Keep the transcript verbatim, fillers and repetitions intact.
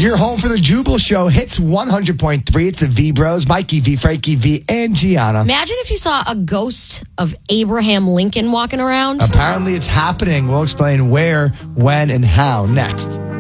You're home for the Jubal Show. Hits one hundred point three. It's the V Bros, Mikey V, Frankie V, and Gianna. Imagine if you saw a ghost of Abraham Lincoln walking around. Apparently it's happening. We'll explain where, when, and how next.